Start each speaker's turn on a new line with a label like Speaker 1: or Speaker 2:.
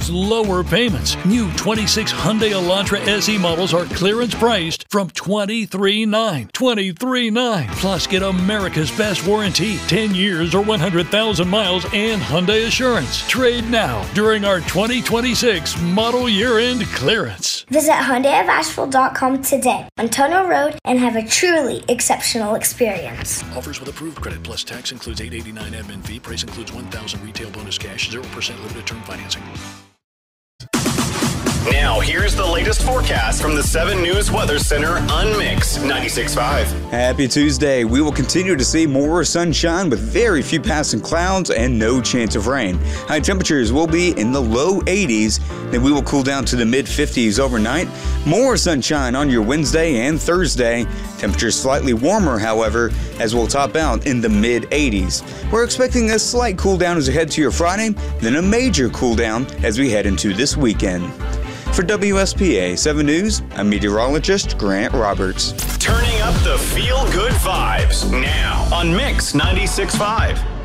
Speaker 1: lower payments. New 26 Hyundai Elantra SE models are clearance priced from $23,900. $23,900. Plus, get America's best warranty, 10 years or 100,000 miles, and Hyundai Assurance. Trade now during our 2026 model year-end clearance.
Speaker 2: Visit HyundaiofAsheville.com today on Tunnel Road and have a truly exceptional experience.
Speaker 1: Offers with approved credit plus tax includes $889 admin fee. Price includes $1,000 retail bonus cash, 0% limited term financing.
Speaker 3: Now, here's the latest forecast from the 7 News Weather Center on Mix 96.5.
Speaker 4: Happy Tuesday. We will continue to see more sunshine with very few passing clouds and no chance of rain. High temperatures will be in the low 80s. Then we will cool down to the mid 50s overnight. More sunshine on your Wednesday and Thursday. Temperatures slightly warmer, however, as we'll top out in the mid 80s. We're expecting a slight cool down as we head to your Friday, then a major cool down as we head into this weekend. For WSPA 7 News, I'm meteorologist Grant Roberts.
Speaker 3: Turning up the feel-good vibes now on Mix 96.5.